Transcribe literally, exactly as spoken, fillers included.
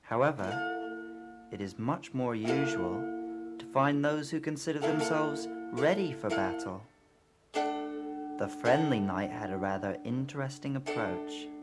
However, it is much more usual to find those who consider themselves ready for battle. The friendly knight had a rather interesting approach.